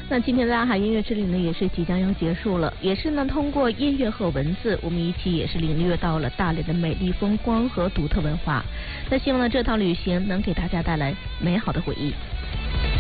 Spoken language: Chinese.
那今天的大海音乐之旅呢，也是即将要结束了，也是呢通过音乐和文字，我们一起也是领略到了大连的美丽风光和独特文化。那希望呢这趟旅行能给大家带来美好的回忆。